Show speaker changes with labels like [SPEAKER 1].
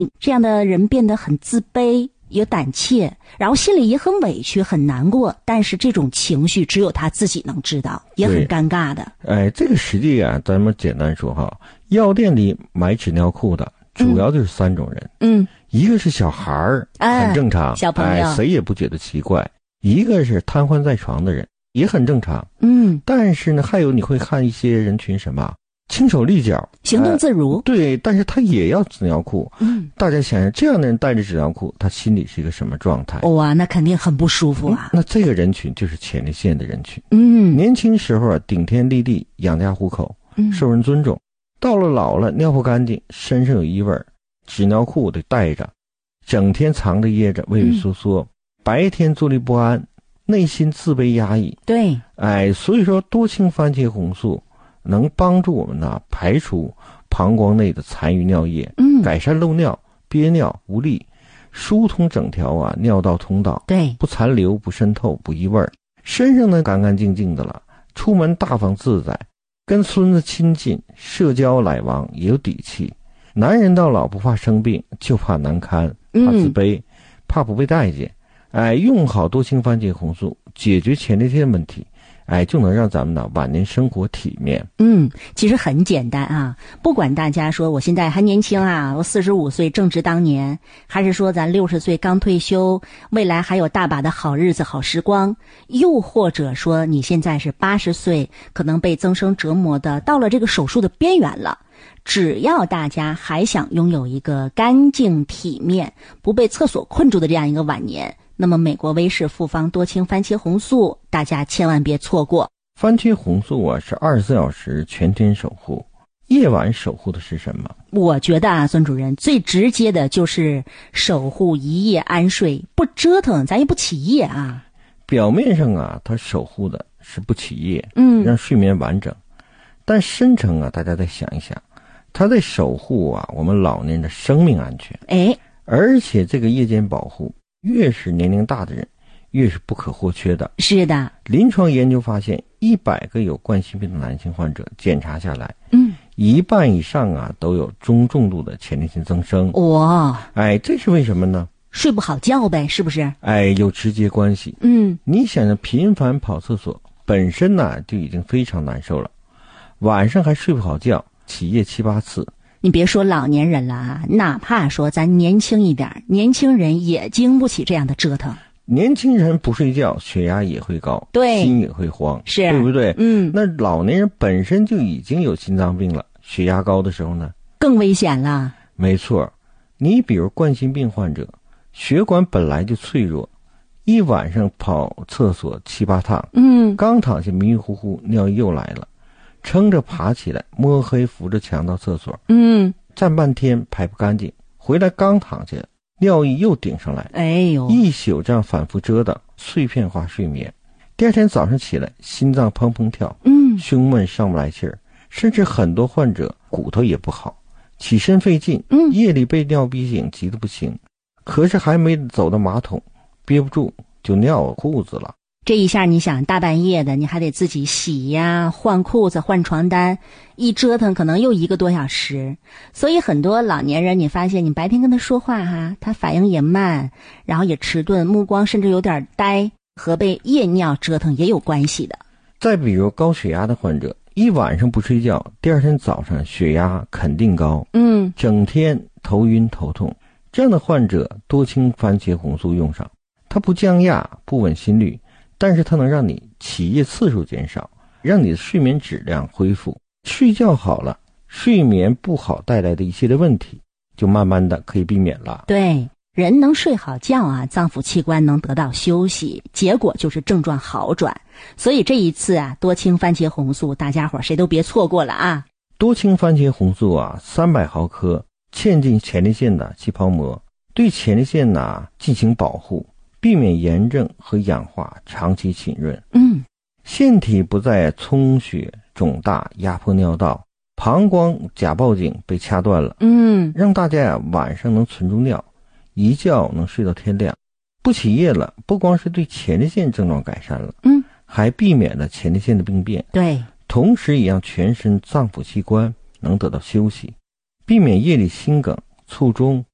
[SPEAKER 1] 这样的人变得很自卑，有胆怯，然后心里也很委屈很难过，但是这种情绪只有他自己能知道，也很尴尬的。
[SPEAKER 2] 这个实际啊，咱们简单说哈，药店里买纸尿裤的主要就是3种人。一个是小孩儿，很正常，
[SPEAKER 1] 小朋友，
[SPEAKER 2] 谁也不觉得奇怪。一个是瘫痪在床的人，也很正常。但是呢，还有你会看一些人群什么轻手利脚，
[SPEAKER 1] 行动自如。
[SPEAKER 2] 对，但是他也要纸尿裤。大家想想，这样的人带着纸尿裤，他心里是一个什么状态？
[SPEAKER 1] 哇，那肯定很不舒服啊。
[SPEAKER 2] 那这个人群就是前列腺的人群。年轻时候顶天立地，养家糊口，受人尊重。到了老了，尿不干净，身上有异味，纸尿裤得带着，整天藏着掖着，畏畏缩缩，白天坐立不安，内心自卑压抑。
[SPEAKER 1] 对，
[SPEAKER 2] 所以说多氢番茄红素能帮助我们呢排除膀胱内的残余尿液，改善漏尿、憋尿、无力，疏通整条尿道通道，
[SPEAKER 1] 对，
[SPEAKER 2] 不残留、不渗透、不异味，身上呢干干净净的了，出门大方自在，跟孙子亲近，社交来往也有底气。男人到老不怕生病，就怕难堪，怕自卑，怕不被待见。用好多氢番茄红素，解决前列腺问题，就能让咱们呢晚年生活体面。
[SPEAKER 1] 其实很简单啊，不管大家说我现在还年轻啊，我45岁正值当年，还是说咱60岁刚退休，未来还有大把的好日子好时光，又或者说你现在是80岁，可能被增生折磨的到了这个手术的边缘了，只要大家还想拥有一个干净体面、不被厕所困住的这样一个晚年，那么美国威士复方多氢番茄红素大家千万别错过。
[SPEAKER 2] 番茄红素是24小时全天守护，夜晚守护的是什么？
[SPEAKER 1] 我觉得孙主任最直接的就是守护一夜安睡，不折腾咱也不起夜啊。
[SPEAKER 2] 表面上它守护的是不起夜，让睡眠完整，但深层大家再想一想，它在守护我们老年人的生命安全。而且这个夜间保护越是年龄大的人越是不可或缺的。
[SPEAKER 1] 是的，
[SPEAKER 2] 临床研究发现100个有冠心病的男性患者检查下来，1半以上都有中重度的前列腺增生。
[SPEAKER 1] 哇，
[SPEAKER 2] 这是为什么呢？
[SPEAKER 1] 睡不好觉呗，是不是？
[SPEAKER 2] 有直接关系。你想想，频繁跑厕所本身就已经非常难受了，晚上还睡不好觉，起夜7、8次。
[SPEAKER 1] 你别说老年人了啊，哪怕说咱年轻一点，年轻人也经不起这样的折腾。
[SPEAKER 2] 年轻人不睡觉，血压也会高，
[SPEAKER 1] 对，
[SPEAKER 2] 心也会慌，
[SPEAKER 1] 是，
[SPEAKER 2] 对不对？那老年人本身就已经有心脏病了，血压高的时候呢，
[SPEAKER 1] 更危险了。
[SPEAKER 2] 没错，你比如冠心病患者，血管本来就脆弱，一晚上跑厕所7、8趟，刚躺下迷迷糊糊，尿意又来了，撑着爬起来，摸黑扶着墙到厕所，站半天排不干净，回来刚躺下，尿意又顶上来，一宿这样反复折腾，碎片化睡眠。第二天早上起来，心脏砰砰跳，胸闷上不来气儿，甚至很多患者骨头也不好，起身费劲，夜里被尿逼醒，急得不行，可是还没走到马桶，憋不住就尿裤子了。
[SPEAKER 1] 这一下你想大半夜的，你还得自己洗呀、换裤子、换床单，一折腾可能又1个多小时。所以很多老年人，你发现你白天跟他说话他反应也慢，然后也迟钝，目光甚至有点呆，和被夜尿折腾也有关系的。
[SPEAKER 2] 再比如高血压的患者，一晚上不睡觉，第二天早上血压肯定高，整天头晕头痛，这样的患者多氢番茄红素用上，它不降压不稳心率，但是它能让你起夜次数减少，让你的睡眠质量恢复。睡觉好了，睡眠不好带来的一系列问题就慢慢的可以避免了。
[SPEAKER 1] 对，人能睡好觉脏腑器官能得到休息，结果就是症状好转。所以这一次多氢番茄红素大家伙谁都别错过了啊。
[SPEAKER 2] 多氢番茄红素300毫克嵌进前列腺的气泡膜，对前列腺进行保护，避免炎症和氧化长期浸润。腺体不再充血肿大压迫尿道，膀胱假报警被掐断了，让大家晚上能存住尿，一觉能睡到天亮，不起夜了。不光是对前列腺症状改善了，还避免了前列腺的病变。
[SPEAKER 1] 对，
[SPEAKER 2] 同时也让全身脏腑器官能得到休息，避免夜里心梗、卒中、